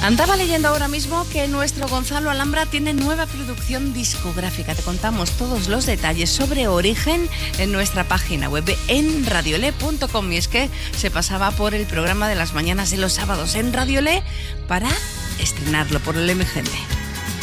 Andaba leyendo ahora mismo que nuestro Gonzalo Alhambra tiene nueva producción discográfica. Te contamos todos los detalles sobre Origen en nuestra página web en radiole.com. Y es que se pasaba por el programa de las mañanas de los sábados en Radiole para estrenarlo por el MGM.